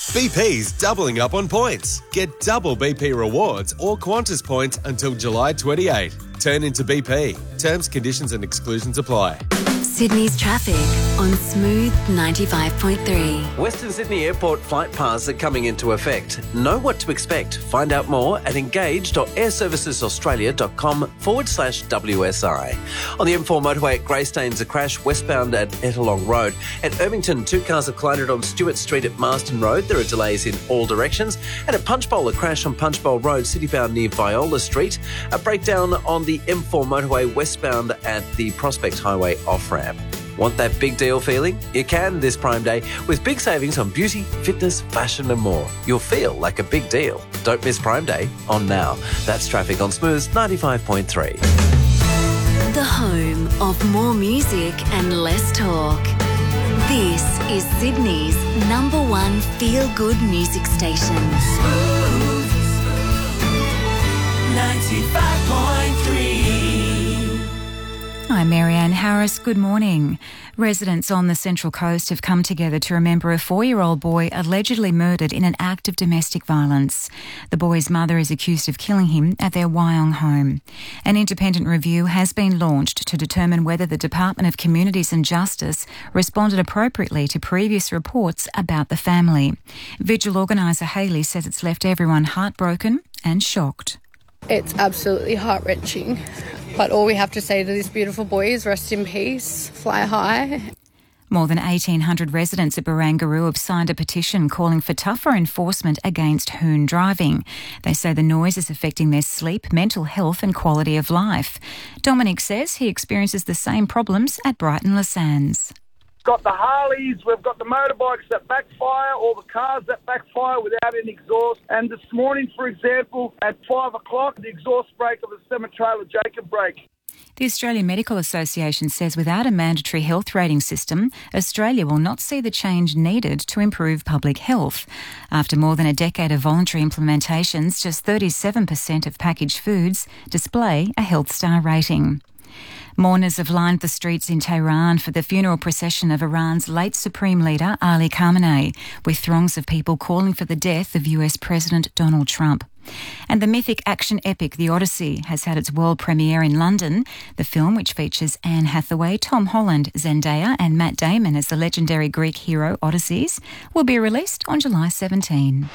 BP's doubling up on points. Get double BP rewards or Qantas points until July 28. Turn into BP. Terms, conditions and exclusions apply. Sydney's traffic on Smooth 95.3. Western Sydney Airport flight paths are coming into effect. Know what to expect. Find out more at engage.airservicesaustralia.com/WSI. On the M4 motorway at Greystanes, a crash westbound at Ettalong Road. At Irvington, 2 cars have collided on Stewart Street at Marston Road. There are delays in all directions. And at Punchbowl, a crash on Punchbowl Road, citybound near Viola Street. A breakdown on the M4 motorway westbound at the Prospect Highway off-ramp. Want that big deal feeling? You can this Prime Day with big savings on beauty, fitness, fashion and more. You'll feel like a big deal. Don't miss Prime Day on Now. That's traffic on Smooth 95.3. The home of more music and less talk. This is Sydney's #1 feel-good music station. Smooth 95.3. I'm Marianne Harris. Good morning. Residents on the Central Coast have come together to remember a 4-year-old boy allegedly murdered in an act of domestic violence. The boy's mother is accused of killing him at their Wyong home. An independent review has been launched to determine whether the Department of Communities and Justice responded appropriately to previous reports about the family. Vigil organiser Hayley says it's left everyone heartbroken and shocked. It's absolutely heart-wrenching. But all we have to say to this beautiful boy is rest in peace, fly high. More than 1,800 residents at Barangaroo have signed a petition calling for tougher enforcement against hoon driving. They say the noise is affecting their sleep, mental health and quality of life. Dominic says he experiences the same problems at Brighton Les Sands. Got the Harleys, we've got the motorbikes that backfire, all the cars that backfire without any exhaust. And this morning, for example, at 5 o'clock, the exhaust brake of the semi-trailer Jacob brake. The Australian Medical Association says without a mandatory health rating system, Australia will not see the change needed to improve public health. After more than a decade of voluntary implementations, just 37% of packaged foods display a Health Star rating. Mourners have lined the streets in Tehran for the funeral procession of Iran's late Supreme Leader Ali Khamenei, with throngs of people calling for the death of US President Donald Trump. And the mythic action epic The Odyssey has had its world premiere in London. The film, which features Anne Hathaway, Tom Holland, Zendaya and Matt Damon as the legendary Greek hero Odysseus, will be released on July 17.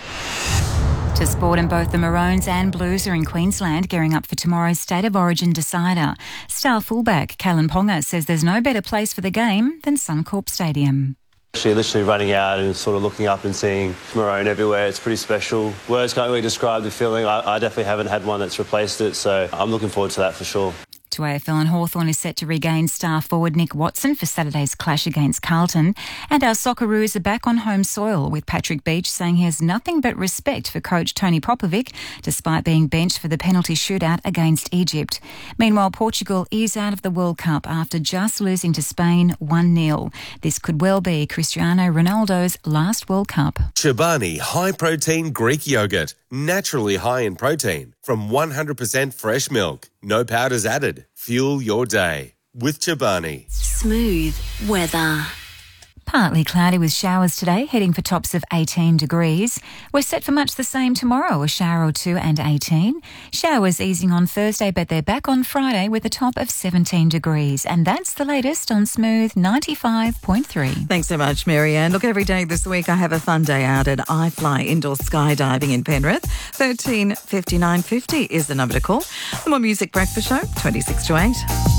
To sport, and both the Maroons and Blues are in Queensland gearing up for tomorrow's State of Origin decider. Star fullback Callan Ponga says there's no better place for the game than Suncorp Stadium. Actually, literally running out and sort of looking up and seeing Maroon everywhere, it's pretty special. Words can't really describe the feeling. I definitely haven't had one that's replaced it, so I'm looking forward to that for sure. To AFL, and Hawthorn is set to regain star forward Nick Watson for Saturday's clash against Carlton. And our Socceroos are back on home soil, with Patrick Beach saying he has nothing but respect for coach Tony Popovic, despite being benched for the penalty shootout against Egypt. Meanwhile, Portugal is out of the World Cup after just losing to Spain 1-0. This could well be Cristiano Ronaldo's last World Cup. Chobani high-protein Greek yogurt, naturally high in protein, from 100% fresh milk. No powders added. Fuel your day with Chobani. Smooth weather. Partly cloudy with showers today, heading for tops of 18 degrees. We're set for much the same tomorrow, a shower or two and 18. Showers easing on Thursday, but they're back on Friday with a top of 17 degrees. And that's the latest on Smooth 95.3. Thanks so much, Marianne. Look, every day this week I have a fun day out at iFly Indoor Skydiving in Penrith. 13 59 50 is the number to call. The More Music Breakfast Show, 26 to 8.